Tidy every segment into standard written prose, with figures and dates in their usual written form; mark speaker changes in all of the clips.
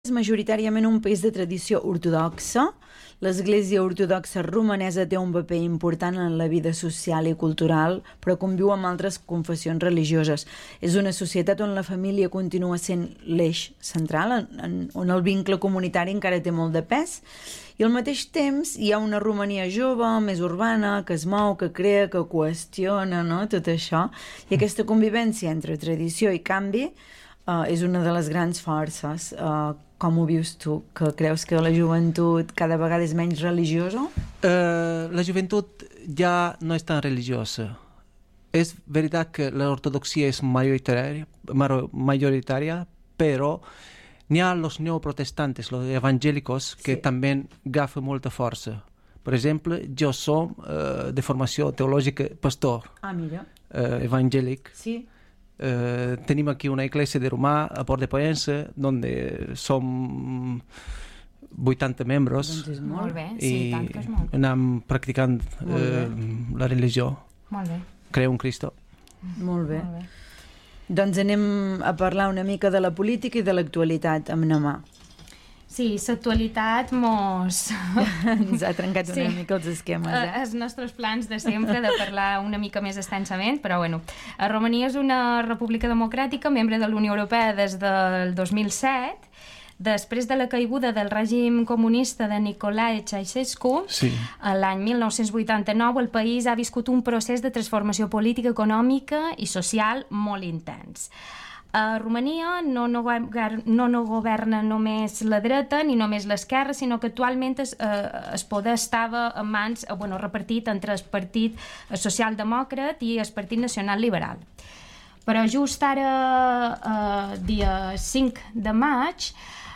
Speaker 1: És majoritàriament un país de tradició ortodoxa. L'Església Ortodoxa Romanesa té un paper important en la vida social i cultural, però conviu amb altres confessions religioses. És una societat on la família continua sent l'eix central, on el vincle comunitari encara té molt de pes, i al mateix temps hi ha una Romania jove, més urbana, que es mou, que crea, que qüestiona, no? Tot això. I aquesta convivència entre tradició i canvi és una de les grans forces. Com ho vius tu? Que creus que la joventut cada vegada és menys religiosa?
Speaker 2: La joventut ja no és tan religiosa. Es verdad que la ortodoxia es mayoritaria, pero ni a los neoprotestantes, los evangélicos, que también gafen molta força. Per exemple, jo som de formació teològica pastor evangélic.
Speaker 1: Sí.
Speaker 2: Tenim aquí una iglesia de Romà a Port de Pollença, donde som 80 membres.
Speaker 3: Doncs és molt bé, sí, tant que és molt.
Speaker 2: Anem practicant la religió.
Speaker 3: Molt bé.
Speaker 2: Creu en Cristo.
Speaker 1: Molt bé. Doncs anem a parlar una mica de la política i de l'actualitat amb Namà.
Speaker 3: Sí, l'actualitat ens
Speaker 1: ha trencat una mica els esquemes.
Speaker 3: Els nostres plans de sempre de parlar una mica més extensament, però bueno. Romania és una república democràtica, membre de la Unió Europea des del 2007. Després de la caiguda del règim comunista de Nicolae Ceausescu, l'any 1989, el país ha viscut un procés de transformació política, econòmica i social molt intens. A Romania no governa només la dreta ni només l'esquerra, sinó que actualment el poder estava en mans, repartit entre el Partit Socialdemòcrata i el Partit Nacional Liberal. Però just ara, dia 5 de maig,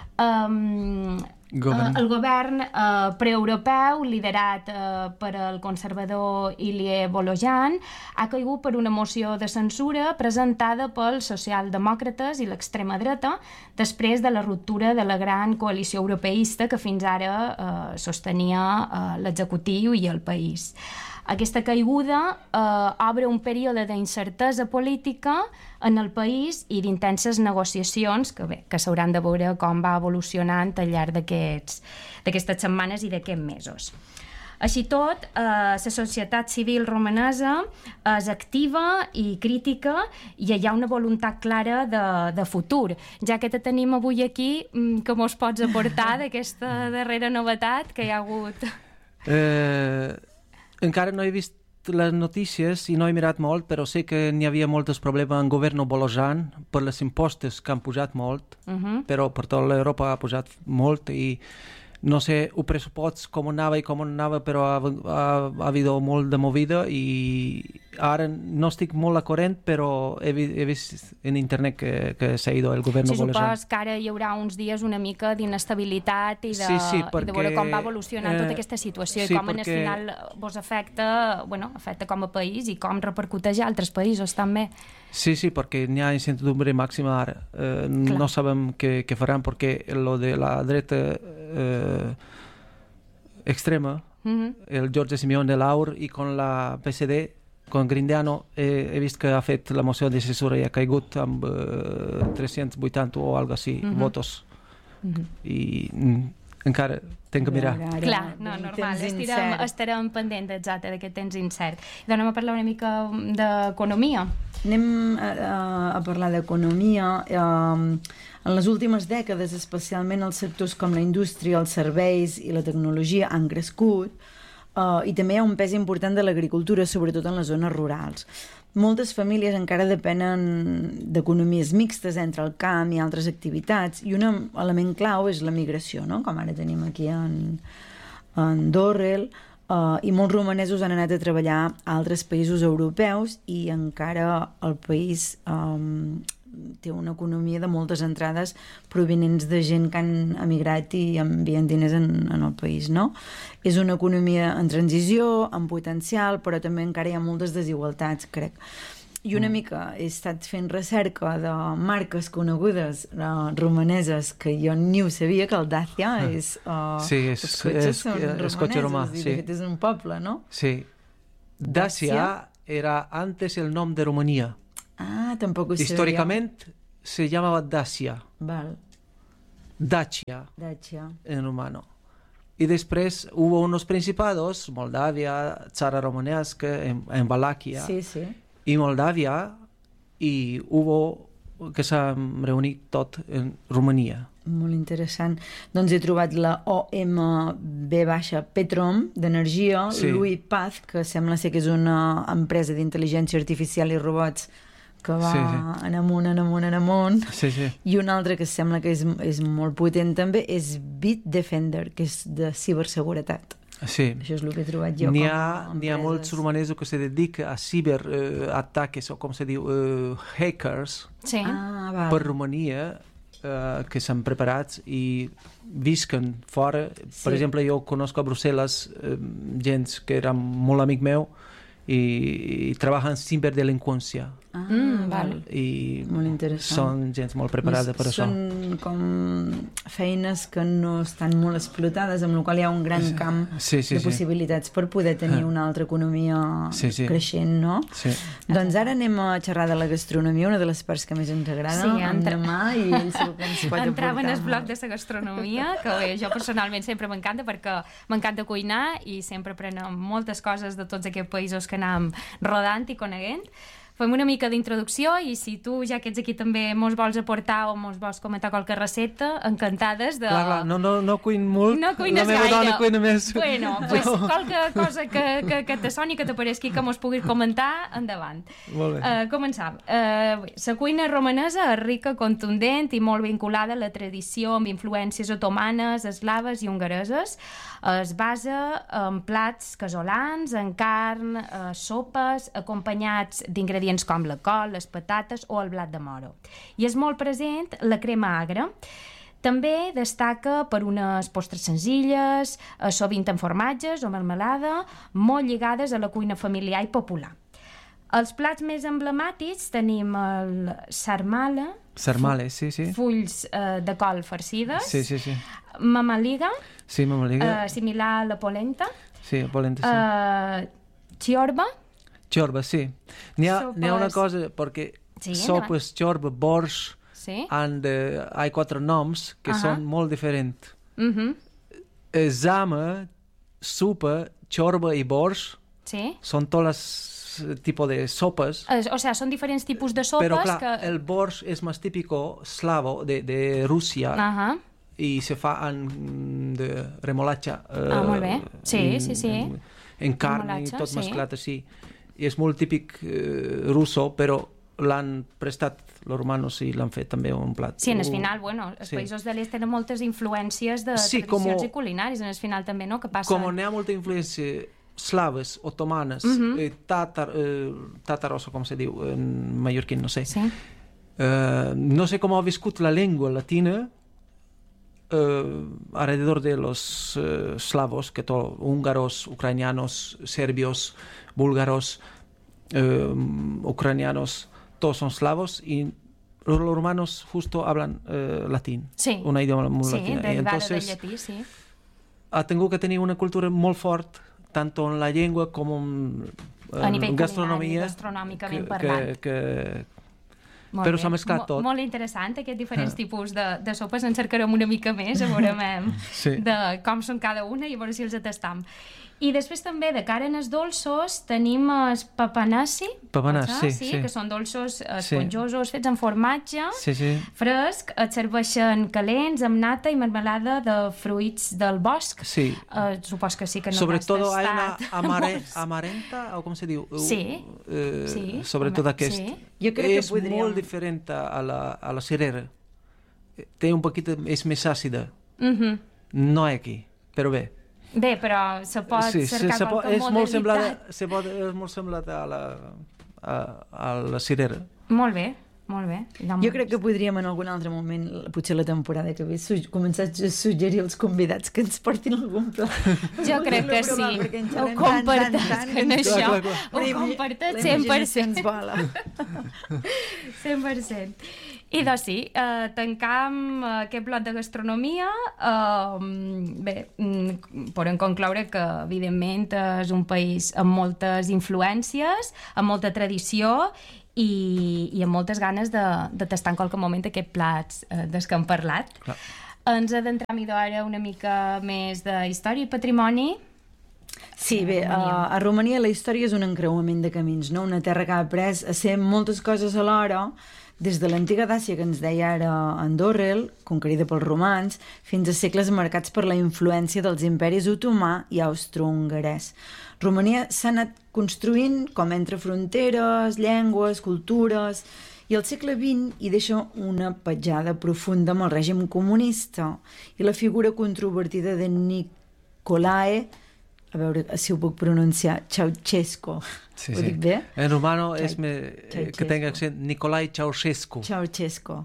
Speaker 3: el govern preeuropeu, liderat per el conservador Ilie Volojan, ha caigut per una moció de censura presentada pels socialdemòcrates i l'extrema dreta després de la ruptura de la gran coalició europeista que fins ara sostenia l'executiu i el país. Aquesta caiguda obre un període d'incertesa política en el país i d'intenses negociacions que s'hauran de veure com va evolucionant al llarg d'aquestes setmanes i d'aquests mesos. Així tot, la societat civil romanesa és activa i crítica i hi ha una voluntat clara de futur. Ja que te tenim avui aquí, què mos pots aportar d'aquesta darrera novetat que hi ha hagut?
Speaker 2: Encara no he vist les notícies i no he mirat molt, però sé que n'hi havia molts problemes en el govern Volojan per les impostes que han pujat molt, però per tota l'Europa ha pujat molt i no sé el pressupost com anava, però ha hagut molt de movida i ara no estic molt a corrent, però he vist en internet que s'ha ido el govern Volojan.
Speaker 3: Sí, supos que ara hi haurà uns dies una mica d'inestabilitat i de veure com va evolucionar tota aquesta situació i com en el final vos afecta com a país i com repercuteix a altres països també.
Speaker 2: Sí, perquè n'hi ha incertidumbre màxima ara. No sabem què faran perquè lo de la dreta extrema, el Giorgio Simeone de l'AUR i con la PSD, con Grindeano, he vist que ha fet la moció de censura i ha caigut amb 380 o algo així votos. I encara tenc que mirar.
Speaker 3: Clar, no, normal, estarem pendents exacte d'aquest temps incert. Doncs anem a parlar una mica d'economia.
Speaker 1: Anem a parlar d'economia. En les últimes dècades, especialment els sectors com la indústria, els serveis i la tecnologia han crescut i també hi ha un pes important de l'agricultura, sobretot en les zones rurals. Moltes famílies encara depenen d'economies mixtes entre el camp i altres activitats i un element clau és la migració, no? Com ara tenim aquí en Dorrel, i molts romanesos han anat a treballar a altres països europeus i encara el país té una economia de moltes entrades provinents de gent que han emigrat i envien diners en el país, no? És una economia en transició, en potencial, però també encara hi ha moltes desigualtats, crec. I una mica he estat fent recerca de marques conegudes romaneses que jo ni ho sabia, que el Dacia és...
Speaker 2: Sí, és cotxe romà.
Speaker 1: De fet, és un poble, no?
Speaker 2: Sí. Dacia era antes el nom de Romania.
Speaker 1: Ah, tampoc ho sabia.
Speaker 2: Històricament se llamava Dacia.
Speaker 1: Val.
Speaker 2: Dacia
Speaker 1: Dacia.
Speaker 2: en rumano. Y después hubo unos principados, Moldavia, Tzara Romanesca, en Valaquia
Speaker 1: Sí, sí.
Speaker 2: i Moldàvia, i hubo que s'han reunit tot en Romania.
Speaker 1: Molt interessant. Doncs he trobat la OMB Petrom d'energia,
Speaker 2: Sí.
Speaker 1: Louis Paz, que sembla ser que és una empresa d'intel·ligència artificial i robots que va
Speaker 2: Sí.
Speaker 1: en amunt,
Speaker 2: Sí, sí.
Speaker 1: i un altre que sembla que és molt potent també és Bitdefender, que és de ciberseguretat.
Speaker 2: Sí.
Speaker 1: Això és el que he trobat jo.
Speaker 2: N'hi
Speaker 1: com
Speaker 2: ha,
Speaker 1: a
Speaker 2: n'hi ha molts
Speaker 1: empreses.
Speaker 2: romanesos que se dediquen a ciberataques, o com se diu, hackers,
Speaker 3: Sí.
Speaker 1: Ah, val.
Speaker 2: per Romania, que s'han preparats i visquen fora.
Speaker 1: Sí.
Speaker 2: Per exemple, jo conozco a Brussel·les gent que era molt amic meu i treballen en ciberdelinqüència.
Speaker 1: Ah,
Speaker 3: val.
Speaker 2: I
Speaker 1: Molt interessant.
Speaker 2: són gent molt preparada per això.
Speaker 1: Són com feines que no estan molt explotades, amb la qual hi ha un gran camp
Speaker 2: Sí, sí,
Speaker 1: de
Speaker 2: sí.
Speaker 1: possibilitats per poder tenir una altra economia
Speaker 2: Sí, sí.
Speaker 1: creixent, no?
Speaker 2: Sí.
Speaker 1: Doncs ara anem a xerrar de la gastronomia, una de les parts que més ens agrada,
Speaker 3: Sí,
Speaker 1: amb Demà, i ell segur que ens pot
Speaker 3: Entrava en el
Speaker 1: aportar
Speaker 3: bloc
Speaker 1: molt.
Speaker 3: de la gastronomia, que bé, jo personalment sempre m'encanta perquè m'encanta cuinar i sempre aprenem moltes coses de tots aquests països que anàvem rodant i coneguent. Fem una mica d'introducció i si tu, ja que ets aquí, també mos vols aportar o mos vols comentar qualque recepta, encantades de...
Speaker 2: Clar, no cuin molt.
Speaker 3: No cuines
Speaker 2: la meva
Speaker 3: gaire.
Speaker 2: dona cuina més.
Speaker 3: Bueno, pues, qualque cosa que te soni, que t'apareixi, que mos puguis comentar, endavant.
Speaker 2: Molt bé.
Speaker 3: Començam. La cuina romanesa és rica, contundent i molt vinculada a la tradició amb influències otomanes, eslaves i hongareses. Es basa en plats casolans, en carn, sopes, acompanyats d'ingredients com la col, les patates o el blat de moro. I és molt present la crema agra. També destaca per unes postres senzilles, sovint amb formatges o melmelada, molt lligades a la cuina familiar i popular. Els plats més emblemàtics tenim el sarmale,
Speaker 2: Sarmale, sí, sí.
Speaker 3: fulls de col farcides,
Speaker 2: Sí, sí, sí.
Speaker 3: mamaliga,
Speaker 2: Sí, mamaliga.
Speaker 3: similar a la polenta,
Speaker 2: Sí, polenta, sí.
Speaker 3: chiorba,
Speaker 2: Ciorba, sí. N'hi ha una
Speaker 3: Sopes.
Speaker 2: cosa, perquè
Speaker 3: Sí,
Speaker 2: sopes, ciorba, borsch,
Speaker 3: sí.
Speaker 2: hi 4 noms que són molt diferents.
Speaker 3: Mhm.
Speaker 2: Zama, supa, ciorba i borsch
Speaker 3: Sí.
Speaker 2: són tots els tipus de sopes.
Speaker 3: O sea, són diferents tipus de sopes
Speaker 2: Però clar,
Speaker 3: que...
Speaker 2: el borsch és més típico slavo de Rússia
Speaker 3: Ahà.
Speaker 2: i se fa de remolatxa.
Speaker 3: Molt bé. Sí, sí, sí.
Speaker 2: En carn i
Speaker 3: Remolatxa,
Speaker 2: tot
Speaker 3: sí.
Speaker 2: mesclat així. I és molt típic russo, però l'han prestat els romanos i l'han fet també un plat.
Speaker 3: Sí, en el final, bueno, els
Speaker 2: Sí.
Speaker 3: països de l'est tenen moltes influències de
Speaker 2: Sí,
Speaker 3: tradicions
Speaker 2: com-
Speaker 3: i culinaris, en el final també, no?, que passa...
Speaker 2: Com n'hi ha molta influència slaves, otomanes, tàtaros, o com se diu en mallorquín, no sé.
Speaker 3: Sí.
Speaker 2: No sé com ha viscut la llengua latina alrededor de los slavos, que húngaros, ucranianos, serbios, búlgaros, ucranianos, todos son slavos y los romanos justo hablan latín,
Speaker 3: Sí.
Speaker 2: un idioma muy
Speaker 3: Sí,
Speaker 2: latino.
Speaker 3: derivada
Speaker 2: Entonces,
Speaker 3: del llatí, sí.
Speaker 2: ha tingut que tenir una cultura molt fort, tanto en la llengua com en
Speaker 3: A nivell
Speaker 2: gastronomia,
Speaker 3: gastronòmicament parlant. Molt
Speaker 2: però
Speaker 3: bé.
Speaker 2: s'ha mesclat tot.
Speaker 3: Molt interessant, aquests diferents tipus de sopes. En cercarem una mica més, a veure
Speaker 2: Sí.
Speaker 3: de com són cada una i a veure si els tastam. I després també, de cara en els dolços, tenim els papanassi,
Speaker 2: Papanassi,
Speaker 3: sí,
Speaker 2: sí.
Speaker 3: que són dolços esponjosos, fets amb formatge,
Speaker 2: Sí, sí.
Speaker 3: fresc, et serveixen calents, amb nata i marmelada de fruits del bosc.
Speaker 2: Sí.
Speaker 3: Supos que sí que no
Speaker 2: Sobre
Speaker 3: n'has
Speaker 2: todo hay una
Speaker 3: tastat.
Speaker 2: amarenta, o com se diu?
Speaker 3: Sí. Sí,
Speaker 2: Sobre
Speaker 3: home,
Speaker 2: tot aquest.
Speaker 3: sí.
Speaker 1: Jo crec que
Speaker 2: És
Speaker 1: podríem-
Speaker 2: molt diferent a la cirera. Té un poquito, és més àcida.
Speaker 3: Mhm.
Speaker 2: No aquí, però bé.
Speaker 3: Bé, però se pot cercar qualque
Speaker 2: és molt
Speaker 3: modalitat.
Speaker 2: semblat, és molt semblat a la cirera.
Speaker 3: Molt bé, molt bé.
Speaker 1: Jo crec que podríem en algun altre moment, potser la temporada que ve, començar a suggerir als convidats que ens portin algun plat.
Speaker 3: Jo crec que sí.
Speaker 1: Perquè en
Speaker 3: Ho
Speaker 1: xerrem
Speaker 3: comparteix
Speaker 1: tant,
Speaker 3: en això.
Speaker 2: Clar, clar.
Speaker 3: Ho comparteix
Speaker 1: La imaginació
Speaker 3: 100%.
Speaker 1: ens vola.
Speaker 3: 100%. I doncs sí, tancam aquest bloc de gastronomia. Bé, podem concloure que evidentment és un país amb moltes influències, amb molta tradició i amb moltes ganes de tastar en qualque moment aquests plats dels que hem parlat.
Speaker 2: Clar.
Speaker 3: Ens adentrem ara una mica més de història i patrimoni.
Speaker 1: Sí, bé, a Romania la història és un encreuament de camins, no? Una terra que ha après a ser moltes coses alhora, des de l'antiga Dàcia, que ens deia ara Andorrel, conquerida pels romans, fins a segles marcats per la influència dels imperis otomà i austro-hongarès. Romania s'ha anat construint com entre fronteres, llengües, cultures, i al segle XX hi deixa una petjada profunda amb el règim comunista i la figura controvertida de Nicolae, a veure si ho puc pronunciar, Ceausescu.
Speaker 2: Sí,
Speaker 1: ho dic bé?
Speaker 2: En romano és que tenga accent Nicolae Ceausescu.
Speaker 1: Ceausescu.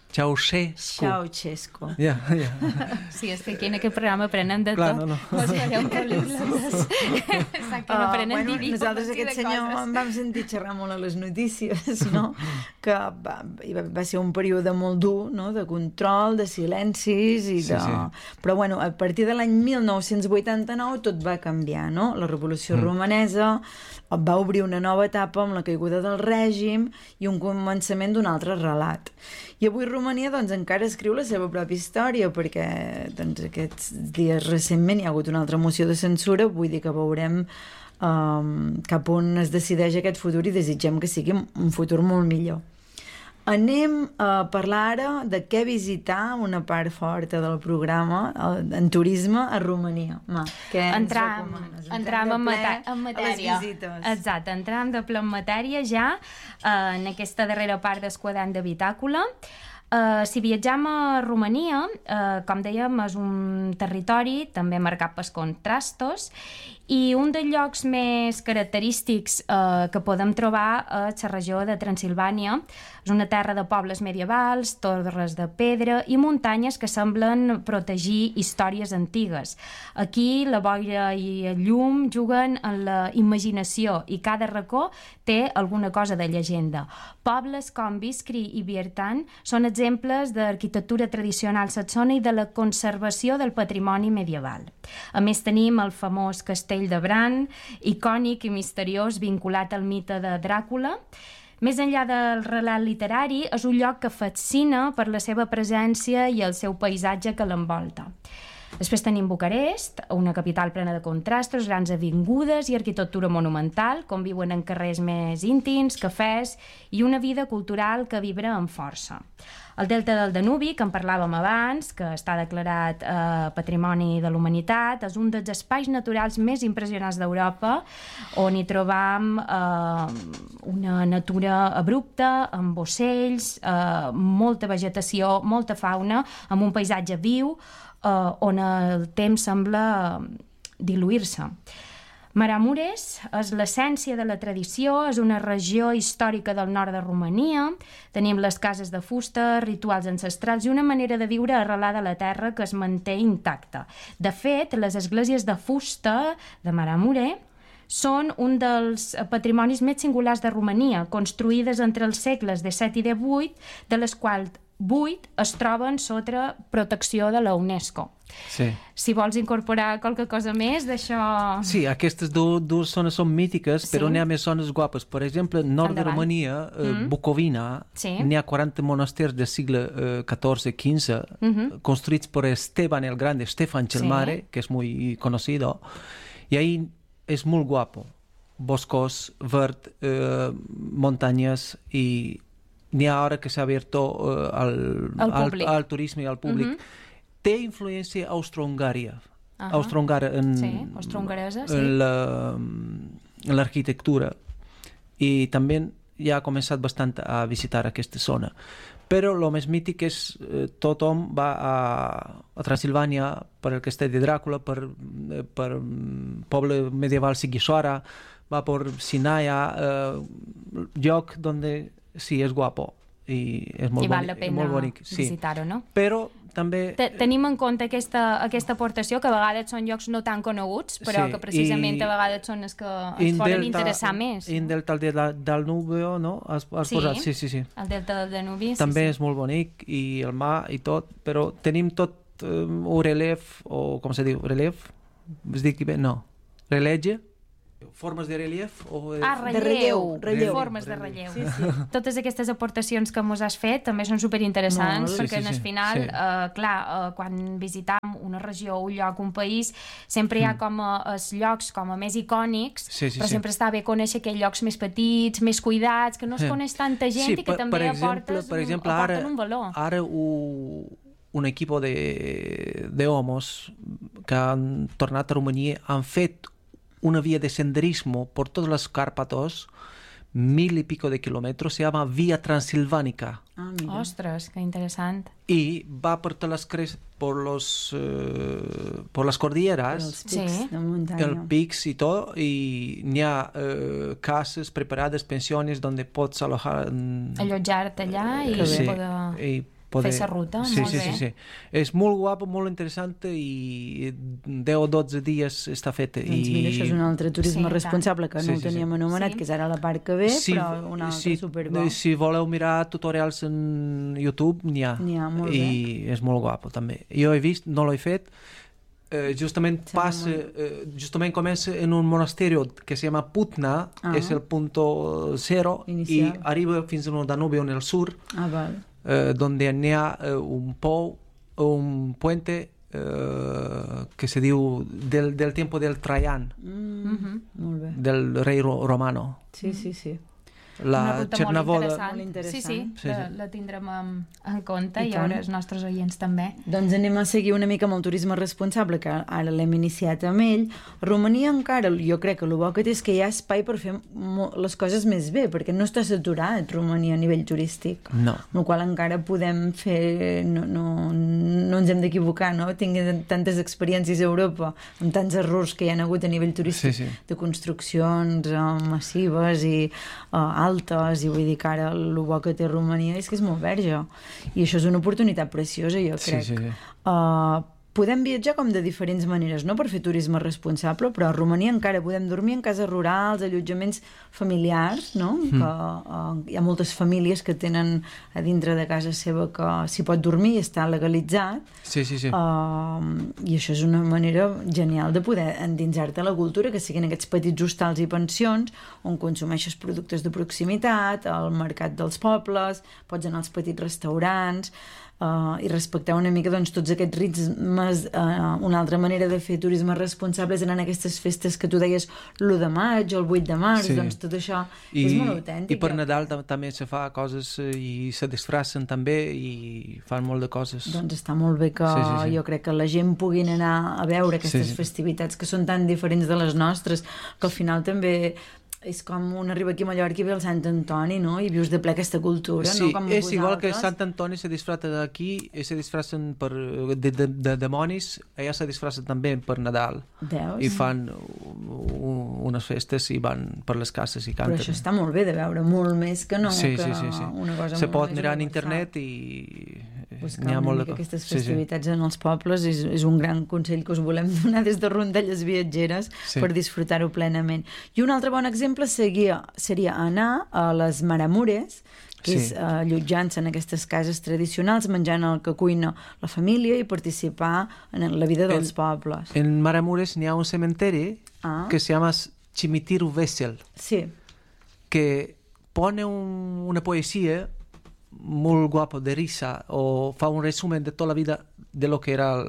Speaker 2: Ceausescu. Ja.
Speaker 3: Sí, és que aquí en aquest programa aprenen de
Speaker 2: Clar,
Speaker 3: tot.
Speaker 2: no.
Speaker 3: Ens farem políglotes. Exacte, no aprenen ni dir
Speaker 1: nosaltres aquest senyor en vam sentir xerrar molt a les notícies, no? Que va ser un període molt dur, no? De control, de silencis i de... Sí. Però bueno, a partir de l'any 1989 tot va canviar, no? La Revolució Romanesa va obrir una nova etapa amb la caiguda del règim i un començament d'un altre relat. I avui Romania doncs, encara escriu la seva pròpia història, perquè doncs, aquests dies recentment hi ha hagut una altra moció de censura, vull dir que veurem cap on es decideix aquest futur i desitgem que sigui un futur molt millor. Anem a parlar ara de què visitar, una part forta del programa, en turisme a Romania. Què ens recomanes?
Speaker 3: Entram en matèria.
Speaker 1: A les visites.
Speaker 3: Exacte, entram de ple en matèria ja en aquesta darrera part del quadern de bitàcola. Si viatjam a Romania, com dèiem, és un territori també marcat pels contrastos i un dels llocs més característics que podem trobar és la regió de Transilvània. És una terra de pobles medievals, torres de pedra i muntanyes que semblen protegir històries antigues. Aquí la boira i el llum juguen en la imaginació i cada racó té alguna cosa de llegenda. Pobles com Viskri i Biertan són exemples d'arquitectura tradicional saxona i de la conservació del patrimoni medieval. A més tenim el famós castell de Bran, icònic i misteriós vinculat al mite de Dràcula. Més enllà del relat literari, és un lloc que fascina per la seva presència i el seu paisatge que l'envolta. Després tenim Bucarest, una capital plena de contrastos, grans avingudes i arquitectura monumental, com viuen en carrers més íntims, cafès i una vida cultural que vibra amb força. El delta del Danubi, que en parlàvem abans, que està declarat Patrimoni de la Humanitat, és un dels espais naturals més impressionants d'Europa, on hi trobam una natura abrupta, amb ocells, molta vegetació, molta fauna, amb un paisatge viu, on el temps sembla diluir-se. Maramures és l'essència de la tradició, és una regió històrica del nord de Romania. Tenim les cases de fusta, rituals ancestrals i una manera de viure arrelada a la terra que es manté intacta. De fet, les esglésies de fusta de Maramure són un dels patrimonis més singulars de Romania, construïdes entre els segles XVII i XVIII, de les quals 8 es troben sota protecció de la UNESCO.
Speaker 2: Sí.
Speaker 3: Si vols incorporar qualque cosa més d'això...
Speaker 2: Sí, aquestes dues zones són mítiques, però n'hi ha més zones guapes. Per exemple, nord de Romania, Bucovina, n'hi ha 40 monestirs del segle XIV-XV, construïts per Esteban el Grande, Stefan el Mare, que és molt conocido, i ahí és molt guapo. Boscos, verd, montañas i... N'hi ha ara que s'ha abierto al turisme i al públic. Té influència austro-hongària.
Speaker 3: Austro-hongaresa, sí.
Speaker 2: En l'arquitectura. I també ja ha començat bastant a visitar aquesta zona. Però el més mític és tothom va a Transilvània per el castell de Dràcula, per poble medieval Sighisoara, va per Sinaia, lloc donde sí, és guapo i és molt bonic.
Speaker 3: I val la pena visitar-ho, no?
Speaker 2: Però també...
Speaker 3: Tenim en compte aquesta aportació, que a vegades són llocs no tan coneguts, però que precisament a vegades són els que ens poden interessar més.
Speaker 2: I en delta del Danubio, no? Has posat? Sí.
Speaker 3: El delta del Danubi,
Speaker 2: també és molt bonic, i el mar i tot, però tenim tot un relief, o com se diu, relief? Es dic bé? No. Rellotge? Formes de relief? O...
Speaker 3: Relleu.
Speaker 1: Relleu.
Speaker 3: Formes de relleu.
Speaker 1: Sí, sí.
Speaker 3: Totes aquestes aportacions que mos has fet també són superinteressants, perquè al final, quan visitam una regió, un lloc, un país, sempre hi ha com els llocs com a més icònics, però sempre està bé conèixer aquells llocs més petits, més cuidats, que no es coneix tanta gent i que també aporten un valor.
Speaker 2: Ara un equip de homos que han tornat a Romania han fet una vía de senderismo por todos los Cárpatos, 1000 y pico de kilómetros, se llama Vía Transilvánica.
Speaker 3: Ostres, qué interesante.
Speaker 2: Y va por todas por las cordilleras, el pics y todo, y ni ha casas preparadas, pensiones donde puedes
Speaker 3: allotjar-te allà i poder fer la ruta.
Speaker 2: Sí. És molt guapo, molt interessant i 10 o 12 dies està fet.
Speaker 1: Doncs mira, això és un altre turisme responsable que no el teníem anomenat, que és ara la part que ve, però un altre superbo.
Speaker 2: Si voleu mirar tutorials en YouTube, n'hi ha.
Speaker 1: Molt bé.
Speaker 2: I és molt guapo també. Jo he vist, no l'he fet, justament comença en un monasterio que se llama Putna, és el punto cero, i arriba fins a un Danubio en el sur, donde n'hi ha un puente que se diu del tiempo del Trajan, del rei romano.
Speaker 1: Sí.
Speaker 3: Una ruta molt interessant. Sí, la tindrem en compte i ara els nostres oients també.
Speaker 1: Doncs anem a seguir una mica amb el turisme responsable, que ara l'hem iniciat amb ell. Romania encara, jo crec que el bo que té és que hi ha espai per fer les coses més bé, perquè no està saturat Romania a nivell turístic.
Speaker 2: No.
Speaker 1: Amb el qual encara podem fer... No ens hem d'equivocar, no? Tinguem tantes experiències a Europa, amb tants errors que hi ha hagut a nivell turístic, de construccions massives i altes, i vull dir que ara el bo que té Romania és que és molt verge i això és una oportunitat preciosa, jo crec. Podem viatjar com de diferents maneres, no per fer turisme responsable, però a Romania encara podem dormir en cases rurals, allotjaments familiars, no? Que hi ha moltes famílies que tenen a dintre de casa seva que s'hi pot dormir i està legalitzat. I això és una manera genial de poder endinsar-te a la cultura, que siguin aquests petits hostals i pensions on consumeixes productes de proximitat, al mercat dels pobles, pots anar als petits restaurants, i respectar una mica tots aquests ritmes. Una altra manera de fer turisme responsable és anar a aquestes festes que tu deies l'1 de maig o el 8 de març, doncs tot això és molt autèntic.
Speaker 2: I per Nadal també se fa coses i se disfracen també i fan molt de coses.
Speaker 1: Doncs està molt bé que jo crec que la gent puguin anar a veure aquestes festivitats que són tan diferents de les nostres, que al final també és com un arriba aquí a Mallorca i ve el Sant Antoni, no? I vius de ple aquesta cultura, no? Com
Speaker 2: és igual que Sant Antoni se disfrata d'aquí i se disfracen de demonis, allà se disfracen també per Nadal.
Speaker 1: Veus?
Speaker 2: I fan unes festes i van per les cases i canten.
Speaker 1: Però això està molt bé de veure, molt més que no una cosa
Speaker 2: se pot mirar en internet i n'hi ha molt de coses.
Speaker 1: Aquestes festivitats en els pobles és un gran consell que us volem donar des de Rondelles Viatgeres per disfrutar-ho plenament. I un altre bon exemple seria anar a les Maramures, que és allotjant-se en aquestes cases tradicionals, menjant el que cuina la família i participar en la vida dels pobles.
Speaker 2: En Maramures n'hi ha un cementeri que se llama Cimitiru Vesel, que pone una poesia molt guapo de risa, o fa un resumen de tota la vida de lo que era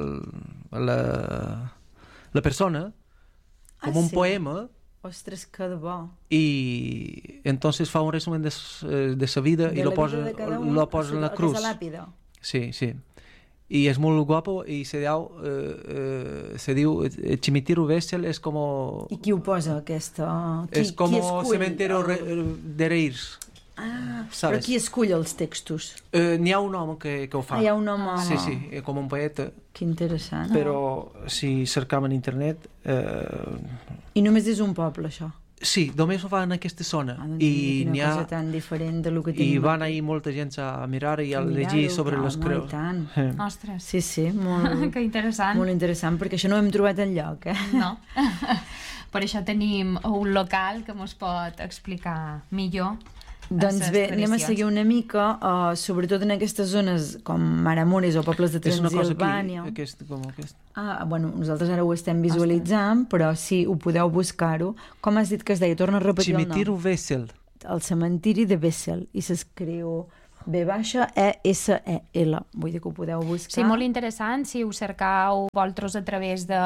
Speaker 2: la persona, com un poema.
Speaker 1: Ostres, que de bo.
Speaker 2: Y entonces fa un resumen de sa vida y lo posa en la cruz. Sí. I és molt guapo i se diu Cimitiru Vesel, és com...
Speaker 1: I qui ho posa, aquesta?
Speaker 2: És com cementero de reis.
Speaker 1: Però qui escull els textos?
Speaker 2: N'hi ha un home que ho fa.
Speaker 1: Hi ha un home.
Speaker 2: Sí, com un poeta.
Speaker 1: Que interessant.
Speaker 2: Però si cercam en internet...
Speaker 1: I només és un poble, això?
Speaker 2: Sí, només ho fa en aquesta zona.
Speaker 1: I quina cosa tan diferent de lo que tenim.
Speaker 2: I van ahir molta gent a mirar i a llegir sobre les creus.
Speaker 3: Ostres.
Speaker 1: Sí, molt...
Speaker 3: Que interessant.
Speaker 1: Molt interessant, perquè això no ho hem trobat enlloc,
Speaker 3: No. Per això tenim un local que ens pot explicar millor
Speaker 1: Doncs bé, anem a seguir una mica, sobretot en aquestes zones com Maramureş o pobles de Transilvània. Bueno, nosaltres ara ho estem visualitzant, però sí, ho podeu buscar-ho. Com has dit que es deia? Torna a repetir el nom.
Speaker 2: Cimetiru Wesel.
Speaker 1: El cementiri de Wesel, i s'escriu V-E-S-E-L. Vull dir que ho podeu buscar.
Speaker 3: Sí, molt interessant. Si ho cercau vosaltres a través de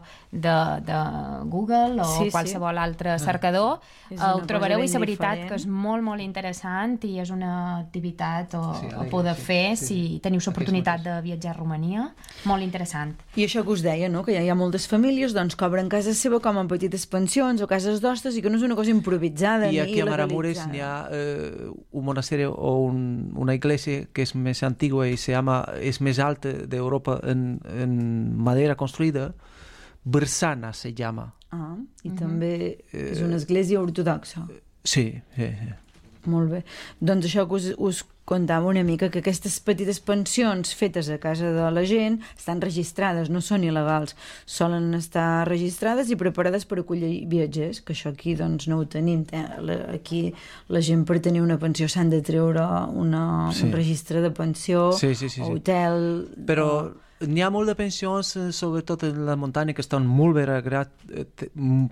Speaker 3: Google o qualsevol altre cercador, ho trobareu, i la veritat que és molt, molt interessant i és una activitat a poder fer si teniu l'oportunitat de viatjar a Romania. Molt interessant.
Speaker 1: I això que us deia, no? Que hi ha moltes famílies doncs, que obren casa seva com en petites pensions o cases d'hostes i que no és una cosa improvisada ni il·legalitzada.
Speaker 2: I aquí a Maramureş n'hi ha un monasteri o una iglesia que es más antigua y es más alta de Europa en madera construida, Bersana se llama.
Speaker 1: I també és una església ortodoxa.
Speaker 2: Sí.
Speaker 1: Molt bé. Doncs això que us contava una mica, que aquestes petites pensions fetes a casa de la gent estan registrades, no són il·legals, solen estar registrades i preparades per acollir viatgers, que això aquí doncs no ho tenim. Aquí la gent per tenir una pensió s'han de treure un registre de pensió, hotel...
Speaker 2: Però n'hi ha molt de pensions, sobretot en la muntanya, que estan molt ben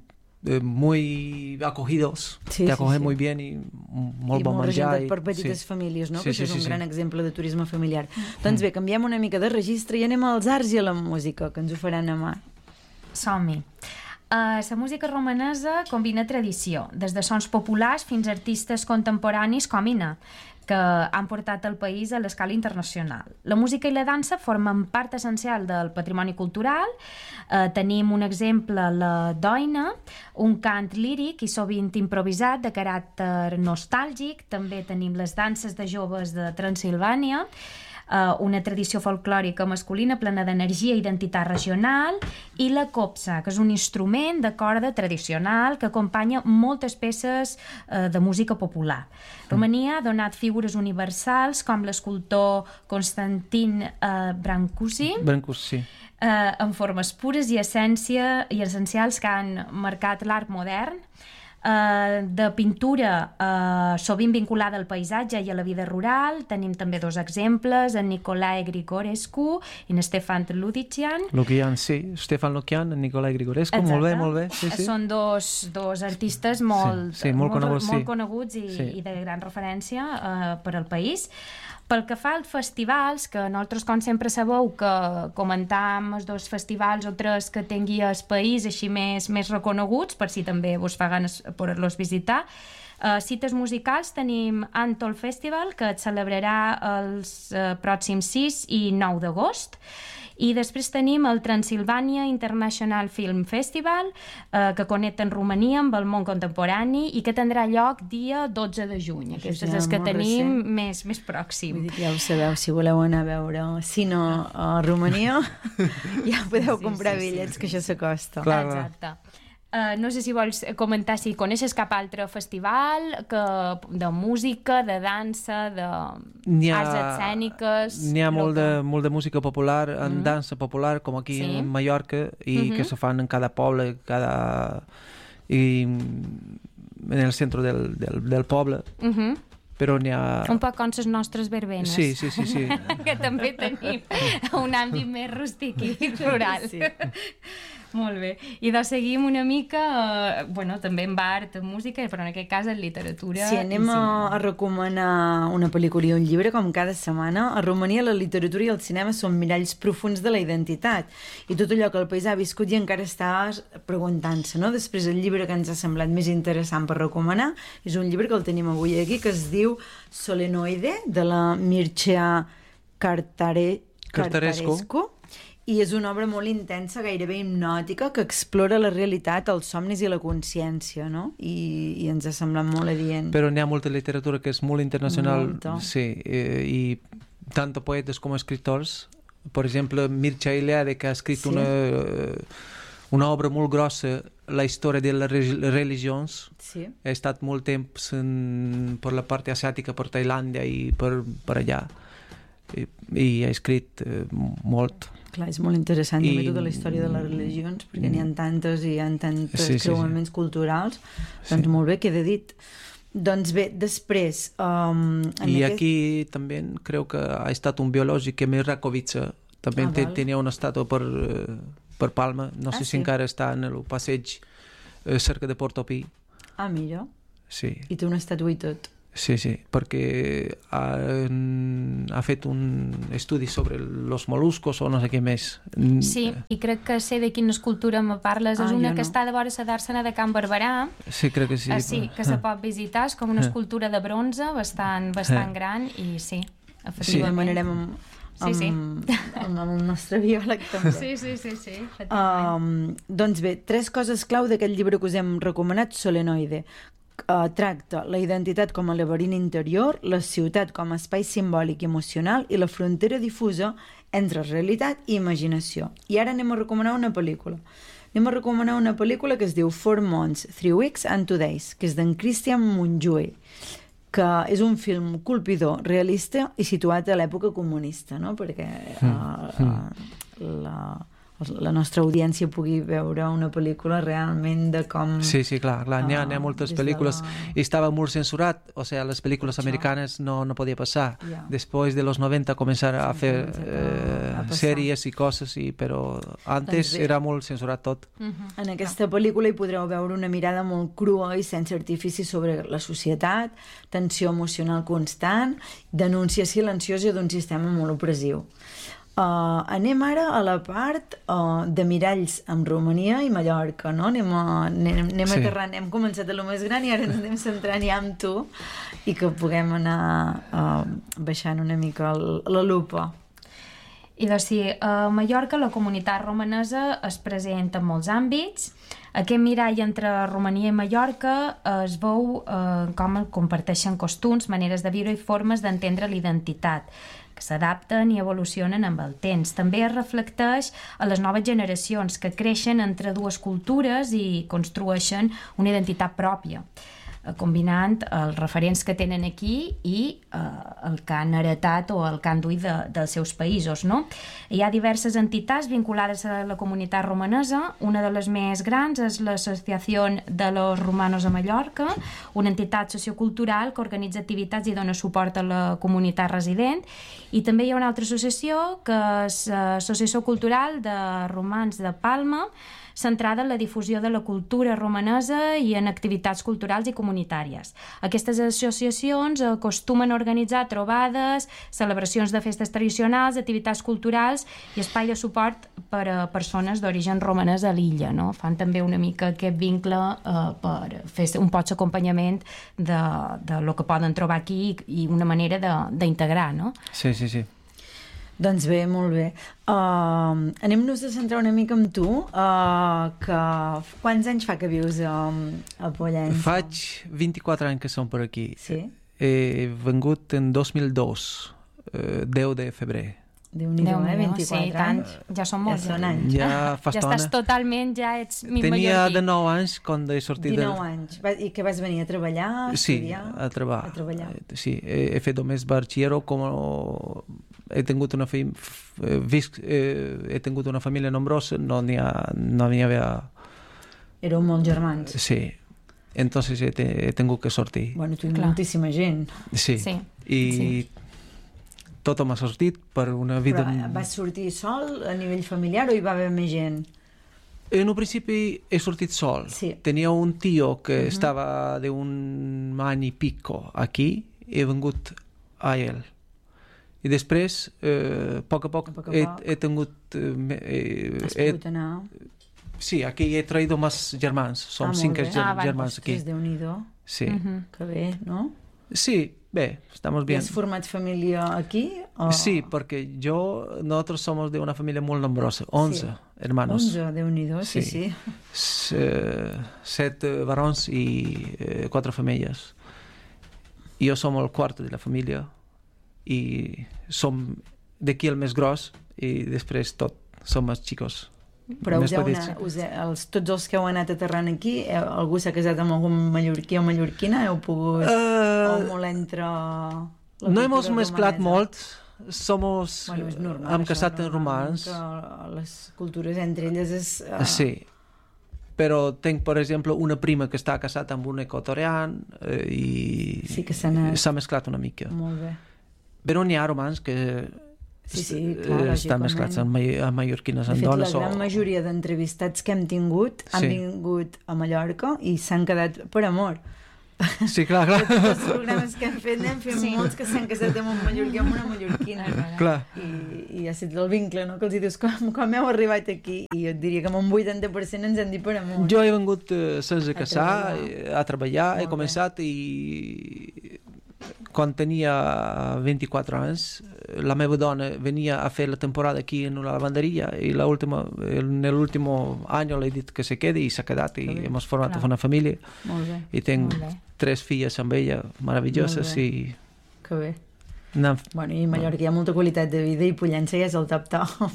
Speaker 2: muy acogidos, te acogen muy bien i molt bon menjar.
Speaker 1: I molt regentat per petites famílies, no? Que això és un gran exemple de turisme familiar. Doncs bé, canviem una mica de registre i anem als arts i a la música, que ens ho faran a mà.
Speaker 3: Som-hi. La música romanesa combina tradició, des de sons populars fins a artistes contemporanis com Ina, que han portat el país a l'escala internacional. La música i la dansa formen part essencial del patrimoni cultural. Tenim un exemple, la doina, un cant líric i sovint improvisat de caràcter nostàlgic. També tenim les danses de joves de Transilvània, una tradició folclòrica masculina plena d'energia i identitat regional, i la copsa, que és un instrument de corda tradicional que acompanya moltes peces de música popular. Romania ha donat figures universals com l'escultor Constantin Brancusi, en formes pures i essencials que han marcat l'art modern, de pintura sovint vinculada al paisatge i a la vida rural. Tenim també dos exemples, en Nicolae Grigorescu i en Stefan Lukian.
Speaker 2: Stefan Lukian i Nicolae Grigorescu. Molt bé.
Speaker 3: Són dos artistes molt coneguts i de gran referència per al país. Pel que fa als festivals, que nosaltres, com sempre sabeu, que comentam els dos festivals o tres que tingui el país així més reconeguts, per si també vos fa ganes poder-los visitar. Cites musicals tenim Antol Festival, que es celebrarà els pròxims 6 i 9 d'agost. I després tenim el Transilvània International Film Festival, que connecta en Romania amb el món contemporani i que tindrà lloc dia 12 de juny. Aquest és el que tenim més pròxim.
Speaker 1: Vull dir que ja ho sabeu, si voleu anar a veure cine a Romania, ja podeu comprar bitllets, que això s'acosta.
Speaker 3: Exacte. No sé si vols comentar si coneixes cap altre festival de música, de dansa, d'arts escèniques.
Speaker 2: N'hi ha molt de música popular, en dansa popular, com aquí a Mallorca, i que se fan en cada poble, i en el centre del poble. Però n'hi ha...
Speaker 3: Un poc com les nostres verbenes.
Speaker 2: Sí.
Speaker 3: Que també tenim un àmbit més rústic i rural. Sí. Molt bé. I doncs seguim una mica, també en art, en música, però en aquest cas en literatura.
Speaker 1: Sí, anem a recomanar una pel·lícula i un llibre, com cada setmana. A Romania la literatura i el cinema són miralls profuns de la identitat. I tot allò que el país ha viscut i encara està preguntant-se, no? Després el llibre que ens ha semblat més interessant per recomanar és un llibre que el tenim avui aquí, que es diu Solenoide, de la Mircea Cartarescu. I és una obra molt intensa, gairebé hipnòtica, que explora la realitat, els somnis i la consciència, no? I ens ha semblat molt adient.
Speaker 2: Però n'hi ha molta literatura que és molt internacional. Sí, i tant poetes com escriptors. Per exemple, Mircea Eliade, que ha escrit una obra molt grossa, la història de les religions. Ha estat molt temps per la part asiàtica, per Tailàndia i per allà. I ha escrit molt.
Speaker 1: Clar, és molt interessant també tota la història de les religions, perquè n'hi ha tantes i hi ha tantes creuaments culturals. Doncs molt bé, queda dit. Doncs bé, després...
Speaker 2: y aquí también creo que ha estado un biológico que me Rakovica, también tenía una estatua per Palma, no sé si encara està en el passeig cerca de Portopí.
Speaker 1: Ah, mira.
Speaker 2: Sí.
Speaker 1: I té una estàtua i tot.
Speaker 2: Sí, perquè ha fet un estudi sobre els mol·luscos o no sé què més.
Speaker 3: Sí, i crec que sé de quina escultura me parles. És una que està de vora la dàrsena de Can Barberà.
Speaker 2: Sí, crec que sí.
Speaker 3: Sí, que se pot visitar. És com una escultura de bronze bastant gran i sí, efectivament.
Speaker 1: Sí, demanarem amb el nostre biòleg també.
Speaker 3: Sí.
Speaker 1: Doncs bé, 3 coses clau d'aquest llibre que us hem recomanat, Solenoide. Tracta la identitat com a laberint interior, la ciutat com a espai simbòlic i emocional i la frontera difusa entre realitat i imaginació. I ara anem a recomanar una pel·lícula. Anem a recomanar una pel·lícula que es diu 4 Months, 3 Weeks and 2 Days, que és d'en Christian Mungiu, que és un film colpidor, realista i situat a l'època comunista, no? Perquè la nostra audiència pugui veure una pel·lícula realment de com...
Speaker 2: Sí, clar, n'hi ha moltes pel·lícules. I estava molt censurat, o sigui, les pel·lícules americanes no podia passar. Després de los 90 començar a fer sèries i coses, però antes era molt censurat tot.
Speaker 1: En aquesta pel·lícula hi podreu veure una mirada molt crua i sense artifici sobre la societat, tensió emocional constant, denúncia silenciosa d'un sistema molt opressiu. Anem ara a la part de miralls amb Romania i Mallorca, no? Anem aterrant, hem començat a lo més gran i ara ens anem centrant ja amb tu i que puguem anar baixant una mica la lupa.
Speaker 3: I doncs sí, a Mallorca la comunitat romanesa es presenta en molts àmbits. Aquest mirall entre Romania i Mallorca es veu com comparteixen costums, maneres de viure i formes d'entendre l'identitat, que s'adapten i evolucionen amb el temps. També es reflecteix a les noves generacions que creixen entre dues cultures i construeixen una identitat pròpia, combinant els referents que tenen aquí i el que han heretat o el que han duit dels seus països, no? Hi ha diverses entitats vinculades a la comunitat romanesa. Una de les més grans és l'Associació de los Romanos a Mallorca, una entitat sociocultural que organitza activitats i dona suport a la comunitat resident. I també hi ha una altra associació, que és l'Associació Cultural de Romans de Palma, centrada en la difusió de la cultura romanesa i en activitats culturals i comunitàries. Aquestes associacions acostumen a organitzar trobades, celebracions de festes tradicionals, activitats culturals i espai de suport per a persones d'origen romanès a l'illa, no? Fan també una mica aquest vincle per fer un poc d'acompanyament de lo que poden trobar aquí i una manera d'integrar, no?
Speaker 2: Sí.
Speaker 1: Doncs bé, molt bé. Anem-nos a centrar una mica amb tu. Quants anys fa que vius a Pollença?
Speaker 2: Faig 24 anys que som per aquí.
Speaker 1: Sí?
Speaker 2: He vengut en 2002, 10 de febrer.
Speaker 1: Déu-n'hi-do, 24
Speaker 3: sí, tant. Ja són molts.
Speaker 1: Ja són anys.
Speaker 2: Ja fa estona.
Speaker 3: Ja estàs totalment, ja ets mig mallorquí.
Speaker 2: Tenia de 9 anys quan he sortit
Speaker 1: 19 anys. I que vas venir a treballar, a estudiar?
Speaker 2: Sí, a treballar. Sí, he fet només batxillero, com he tingut una família nombrosa, no n'hi havia...
Speaker 1: Éreu molts germans.
Speaker 2: Sí, entonces he tingut que sortir.
Speaker 1: Bueno, tu i moltíssima gent.
Speaker 2: Sí. I tot m'ha sortit per una vida...
Speaker 1: Però vas sortir sol a nivell familiar o hi va haver més gent?
Speaker 2: En un principi he sortit sol.
Speaker 1: Sí.
Speaker 2: Tenia un tio que estava d'un any i pico aquí, he vengut a ell. I després, a poc a poc, he tingut...
Speaker 1: Has pogut anar...
Speaker 2: Sí, aquí he traït més germans. Som 5 germans aquí.
Speaker 1: Déu-n'hi-do.
Speaker 2: Sí.
Speaker 1: Que bé, no?
Speaker 2: Sí, bé, estamos bien.
Speaker 1: ¿Y has format familia aquí? O...
Speaker 2: Sí, porque nosotros somos de una familia muy nombrosa, 11 hermanos.
Speaker 1: 11, Déu-n'hi-do, sí.
Speaker 2: 7 varons y 4 femelles. Jo som el quart de la família i som d'aquí el més gros i després tot som els xicos.
Speaker 1: Però tots els que heu anat aterrant aquí, algú s'ha casat amb algun mallorquí o mallorquina? Heu pogut... o molt entre...
Speaker 2: No hem mesclat molt.
Speaker 1: Bueno, és normal.
Speaker 2: Hem casat en romans.
Speaker 1: Les cultures entre elles és...
Speaker 2: Sí. però tinc, per exemple, una prima que està casada amb un equatorià i
Speaker 1: sí que s'ha
Speaker 2: mesclat una mica.
Speaker 1: Molt bé.
Speaker 2: Però n'hi ha romans que
Speaker 1: clar,
Speaker 2: estan mesclats amb mallorquines, amb dones.
Speaker 1: De fet, la gran majoria d'entrevistats que hem tingut han vingut a Mallorca i s'han quedat per amor.
Speaker 2: Sí, clar.
Speaker 1: De tots els programes que hem fet, n'hem fet molts que s'han casat amb un mallorquí, amb una mallorquina.
Speaker 2: Clar.
Speaker 1: I ha estat el vincle, no?, que els dius, com heu arribat aquí? I jo et diria que amb un 80% ens han dit per amor.
Speaker 2: Jo he vengut sense casar, a treballar, he començat i quan tenia 24 anys la meva dona venia a fer la temporada aquí en una lavanderia i en l'último any l'he dit que se quedi i s'ha quedat i hem format una família i tinc 3 filles amb ella meravelloses i...
Speaker 1: Que bé. Bueno, i a Mallorca hi ha molta qualitat de vida i Pollença ja és el top.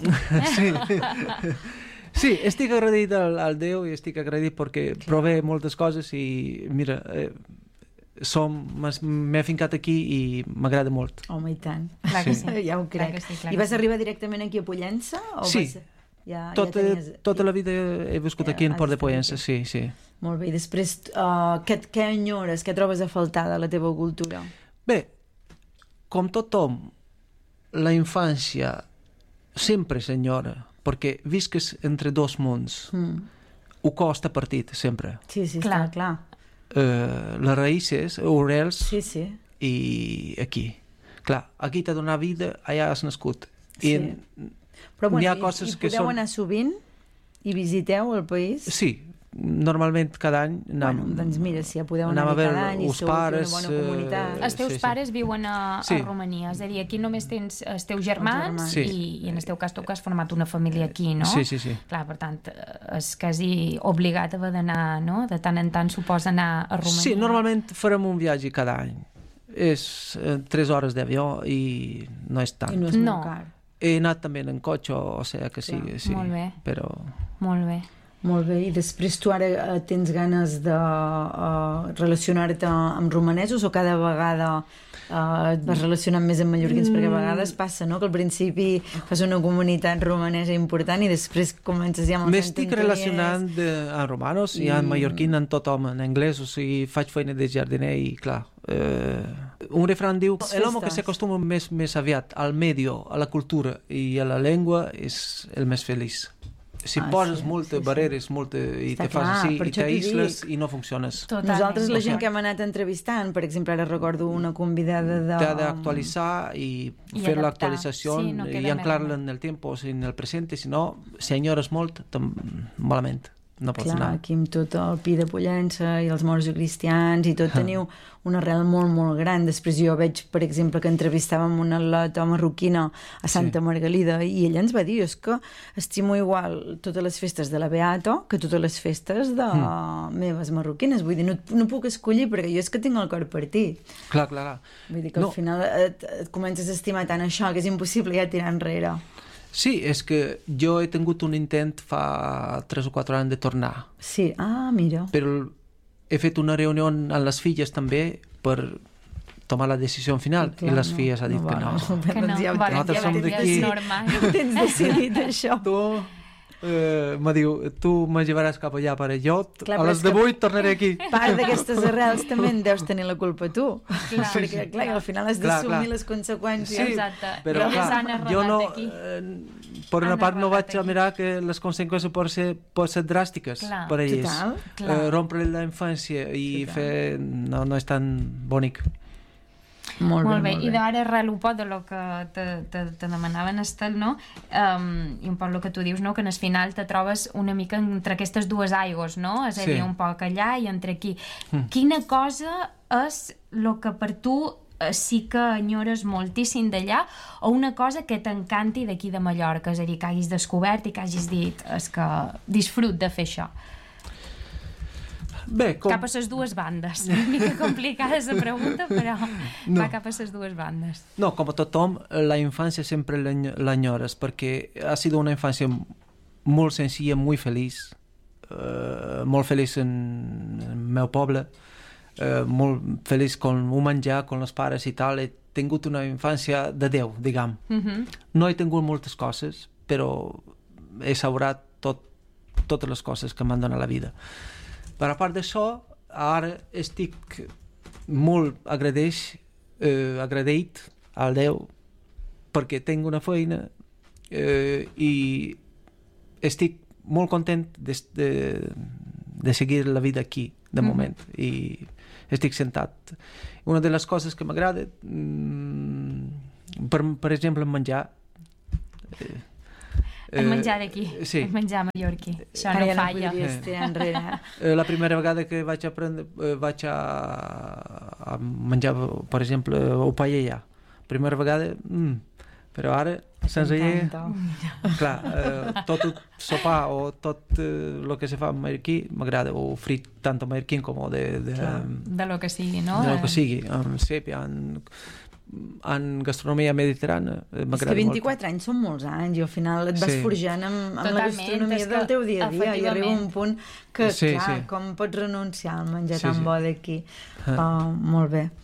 Speaker 2: Sí, estic agraït al Déu i estic agraït perquè prové moltes coses i mira, m'he fincat aquí i m'agrada molt.
Speaker 1: Home, i tant.
Speaker 3: Clar que sí.
Speaker 1: Ja ho crec. I vas arribar directament aquí a Pollença?
Speaker 2: Sí, tota la vida he viscut aquí en Port de Pollença, sí.
Speaker 1: Molt bé, i després què enyores, què trobes a faltar de la teva cultura?
Speaker 2: Bé, com tothom, la infància sempre s'enyora, perquè visques entre dos mons. Ho costa partit, sempre.
Speaker 1: Sí, clar.
Speaker 2: Les raïces, orels i aquí. Clar, aquí t'ha donat vida, allà has nascut.
Speaker 1: Però bueno, hi podeu anar sovint? I visiteu el país?
Speaker 2: Sí, normalment cada any anem,
Speaker 1: doncs mira, si ja podeu anar cada any i sou una bona comunitat.
Speaker 3: Els teus pares viuen a Romania, és a dir, aquí només tens els teus germans i en el teu cas tu que has format una família aquí, no?
Speaker 2: Sí.
Speaker 3: Clar, per tant, és quasi obligat haver d'anar, no? De tant en tant suposa anar a Romania.
Speaker 2: Sí, normalment farem un viatge cada any. És 3 hores d'avió i no és tant.
Speaker 1: I no és molt car.
Speaker 2: He anat també en cotxe, o sigui que sí.
Speaker 3: Molt bé.
Speaker 2: Però...
Speaker 3: Molt bé.
Speaker 1: Molt bé, i després tu ara tens ganes de relacionar-te amb romanesos o cada vegada et vas relacionant més amb mallorquins? Perquè a vegades passa, no?, que al principi fas una comunitat romanesa important i després comences ja amb els
Speaker 2: m'estic relacionant amb romanos i amb mallorquins, amb tothom, en anglès, o sigui, faig feina de jardiner i clar, un refrán diu l'home que s'acostuma més aviat al medio, a la cultura i a la llengua és el més feliç. Si poses moltes barreres i te fas així i t'aïsles i no funciones.
Speaker 1: Nosaltres, la gent que hem anat entrevistant, per exemple, ara recordo una convidada
Speaker 2: t'ha d'actualitzar i fer l'actualització i anclar-la en el temps, en el present, si no, si enyores molt, malament. No pots anar.
Speaker 1: Clar, aquí amb tot el Pi de Pollença i els morts cristians i tot teniu una arrel molt, molt gran. Després jo veig, per exemple, que entrevistàvem una atleta marroquina a Santa Margalida i ella ens va dir, és que estimo igual totes les festes de la Beata que totes les festes de meves marroquines. Vull dir, no puc escollir perquè jo és que tinc el cor partit.
Speaker 2: Clar.
Speaker 1: Vull dir que al final et comences a estimar tant això que és impossible ja tirar enrere.
Speaker 2: Sí, és que jo he tingut un intent fa 3 o 4 anys de tornar.
Speaker 1: Sí, mira.
Speaker 2: Però he fet una reunió amb les filles també per tomar la decisió final i les filles han dit que no.
Speaker 3: Nosaltres som d'aquí.
Speaker 1: Ja tens decidit això.
Speaker 2: Me diu, tu me llevaràs cap allà per jo, a les 18 tornaré aquí.
Speaker 1: Part d'aquestes arrels també en deus tenir la culpa tu, perquè clar, al final has d'assumir les conseqüències.
Speaker 2: Sí, però clar, jo no, per una part no vaig a mirar que les conseqüències poden ser dràstiques per a ells. Rompre la infància i fer no és tan bonic.
Speaker 3: Molt bé. I d'ara arrel un poc de lo que te demanaven, Estel, no? I un poc el que tu dius, no? Que en el final te trobes una mica entre aquestes dues aigües, no? És a dir, un poc allà i entre aquí. Quina cosa és el que per tu sí que enyores moltíssim d'allà o una cosa que t'encanti d'aquí de Mallorca? És a dir, que hagis descobert i que hagis dit és que disfrut de fer això.
Speaker 2: Bé,
Speaker 3: cap a les dues bandes. Una mica complicada la pregunta, però va cap a les dues bandes.
Speaker 2: No, com a tothom, la infància sempre l'enyores, perquè ha sido una infància molt senzilla, molt feliç, molt feliç en el meu poble, molt feliç con un menjar, con els pares i tal. He tingut una infància de Déu, diguem. No he tingut moltes coses, però he saborat tot totes les coses que m'han donat la vida. Per a part d'això, ara estic molt agraït al Déu perquè tinc una feina i estic molt content de seguir la vida aquí, de moment, i estic sentat. Una de les coses que m'agrada, per exemple, menjar.
Speaker 3: El menjar d'aquí,
Speaker 2: sí.
Speaker 3: El menjar mallorquí, això no
Speaker 1: ja
Speaker 3: falla.
Speaker 1: No podries tirar enrere.
Speaker 2: La primera vegada que vaig a menjar, per exemple, o paella. Primera vegada, però ara, sense clar, tot el sopar o tot el que se fa mallorquí m'agrada, o frit tant mallorquí com
Speaker 3: de lo que sigui, no?
Speaker 2: De lo que sigui, amb sèpia, en gastronomia mediterrània m'agrada molt.
Speaker 1: És que 24 anys són molts anys i al final et vas forjant amb la gastronomia del teu dia a dia i arriba un punt que, clar, com pots renunciar al menjar tan bo d'aquí. Molt bé.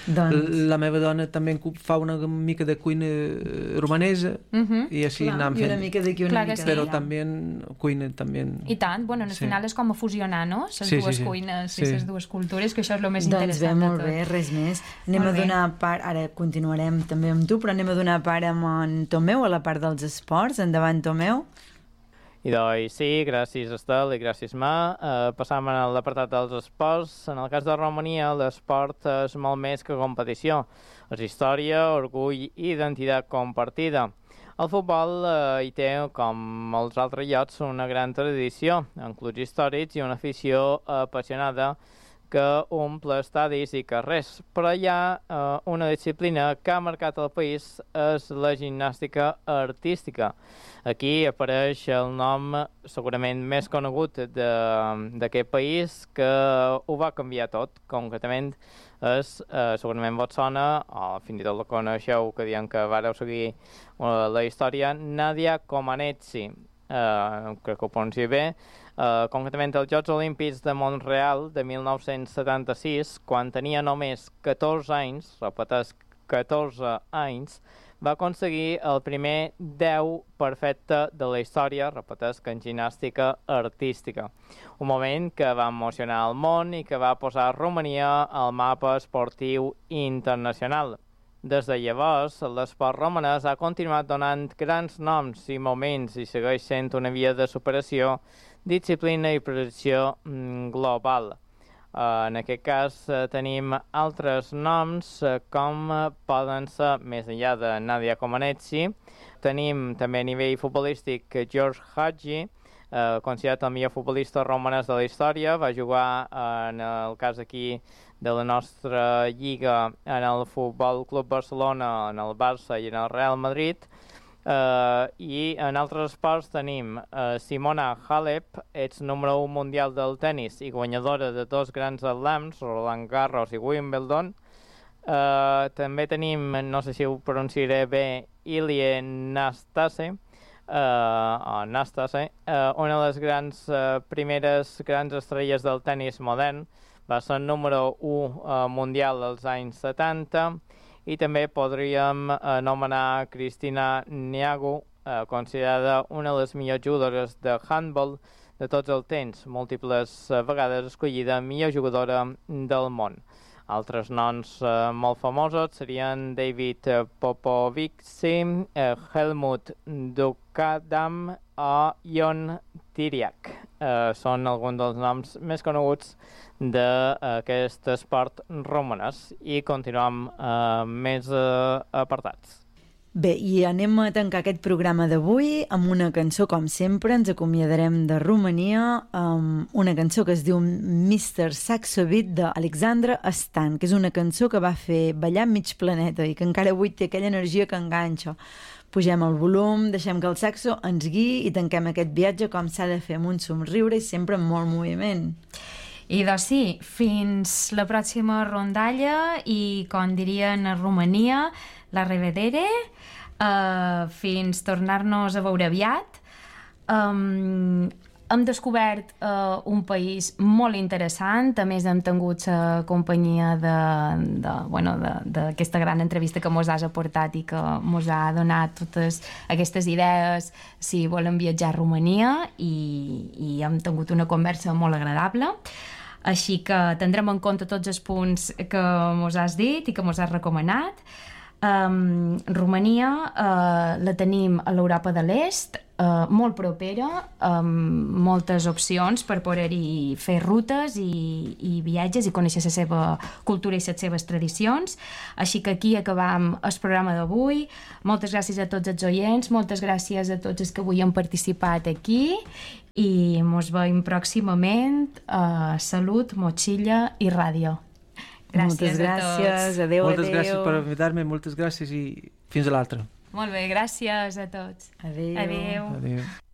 Speaker 2: La meva dona també fa una mica de cuina romanesa i així anem fent.
Speaker 1: I una mica d'aquí, una mica
Speaker 2: però també cuina també...
Speaker 3: I tant, bueno, al final és com a fusionar, no? Les dues cuines i les dues cultures, que això és el més interessant de tot.
Speaker 1: Doncs bé, molt bé, res més. Anem a donar part, ara continuarem també amb tu, però anem a donar part amb en Tomeu a la part dels esports. Endavant, Tomeu.
Speaker 4: I doncs sí, gràcies Estel i gràcies Ma. Passam a l'apartat dels esports. En el cas de Romania, l'esport és molt més que competició. És història, orgull i identitat compartida. El futbol hi té, com molts altres llocs, una gran tradició, en clubs històrics i una afició apassionada que omple estadis i carrers. Però hi ha una disciplina que ha marcat el país, és la gimnàstica artística. Aquí apareix el nom segurament més conegut d'aquest país que ho va canviar tot. Concretament és, segurament vos sona, o fins i tot la coneixeu, que diem que vareu seguir la història, Nadia Comaneci. Crec que ho pronuncio bé. Concretament els Jocs Olímpics de Montreal de 1976, quan tenia només 14 anys, repeteix, 14 anys, va aconseguir el primer 10 perfecte de la història, repeteix, que en gimnàstica artística. Un moment que va emocionar el món i que va posar Romania al mapa esportiu internacional. Des de llavors, l'esport romanès ha continuat donant grans noms i moments i segueix sent una via de superació, disciplina i projecció global. En aquest cas tenim altres noms com poden ser, més enllà de Nadia Comaneci, tenim també a nivell futbolístic George Hagi, considerat el millor futbolista romanès de la història, va jugar en el cas aquí de la nostra lliga en el Futbol Club Barcelona, en el Barça i en el Real Madrid. I en altres esports tenim Simona Halep, número 1 mundial del tennis i guanyadora de 2 grans slams, Roland Garros i Wimbledon. També tenim, no sé si ho pronunciaré bé, Ilie Nastase, una de les primeres grans estrelles del tennis modern, va ser número 1 mundial als anys 70, i també podríem anomenar Cristina Niagu, considerada una de les millors jugadores de handball de tots els temps, múltiples vegades escollida millor jugadora del món. Altres noms molt famosos serien David Popovici, Helmut Dukadam o Jon Tiriak. Són alguns dels noms més coneguts d'aquest esport romanès i continuem més apartats.
Speaker 1: Bé, i anem a tancar aquest programa d'avui amb una cançó, com sempre, ens acomiadarem de Romania, amb una cançó que es diu Mr. Saxo Beat d'Alexandra Stan, que és una cançó que va fer ballar mig planeta i que encara avui té aquella energia que enganxa. Pugem el volum, deixem que el saxo ens guiï i tanquem aquest viatge com s'ha de fer, amb un somriure i sempre amb molt moviment.
Speaker 3: I doncs sí, fins la pròxima rondalla i, com dirien a Romania, la revedere, fins tornar-nos a veure aviat. hem descobert un país molt interessant, a més hem tingut la companyia d'aquesta gran entrevista que mos has aportat i que mos ha donat totes aquestes idees si volen viatjar a Romania i hem tingut una conversa molt agradable. Així que tindrem en compte tots els punts que mos has dit i que mos has recomanat. Romania la tenim a l'Europa de l'Est, molt propera, amb moltes opcions per poder-hi fer rutes i viatges i conèixer la seva cultura i les seves tradicions. Així que aquí acabam el programa d'avui. Moltes gràcies a tots els oients, moltes gràcies a tots els que avui han participat aquí i mos veiem pròximament a Salut, Motxilla i Ràdio. Gràcies a tots.
Speaker 1: Adéu,
Speaker 2: moltes gràcies per invitar-me, moltes gràcies i fins a l'altra.
Speaker 3: Molt bé, gràcies a tots.
Speaker 1: Adéu.
Speaker 3: Adéu.
Speaker 2: Adéu.